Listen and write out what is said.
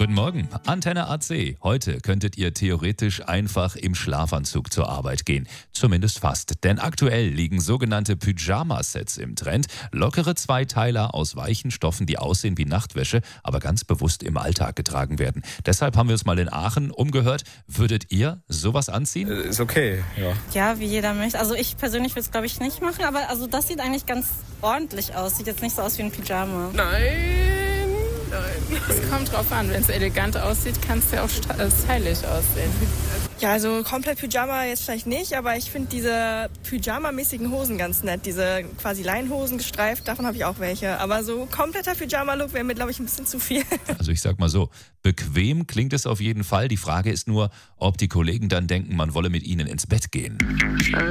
Guten Morgen, Antenne AC. Heute könntet ihr theoretisch einfach im Schlafanzug zur Arbeit gehen. Zumindest fast. Denn aktuell liegen sogenannte Pyjama-Sets im Trend. Lockere Zweiteiler aus weichen Stoffen, die aussehen wie Nachtwäsche, aber ganz bewusst im Alltag getragen werden. Deshalb haben wir uns mal in Aachen umgehört. Würdet ihr sowas anziehen? Ist okay, ja. Ja, wie jeder möchte. Also ich persönlich würde es, glaube ich, nicht machen. Aber also das sieht eigentlich ganz ordentlich aus. Sieht jetzt nicht so aus wie ein Pyjama. Nein. Es kommt drauf an, wenn es elegant aussieht, kann es ja auch stylisch aussehen. Ja, also komplett Pyjama jetzt vielleicht nicht, aber ich finde diese Pyjama-mäßigen Hosen ganz nett. Diese quasi Leinhosen gestreift, davon habe ich auch welche. Aber so kompletter Pyjama-Look wäre mir, glaube ich, ein bisschen zu viel. Also ich sag mal so, bequem klingt es auf jeden Fall. Die Frage ist nur, ob die Kollegen dann denken, man wolle mit ihnen ins Bett gehen.